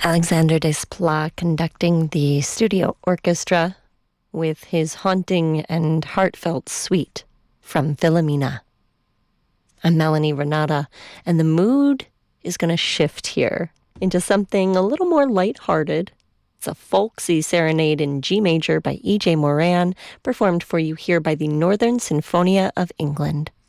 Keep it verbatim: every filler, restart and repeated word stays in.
Alexander Desplat conducting the studio orchestra with his haunting and heartfelt suite from Philomena. I'm Melanie Renata, and the mood is going to shift here into something a little more lighthearted. It's a folksy serenade in G major by E J Moran, performed for you here by the Northern Sinfonia of England.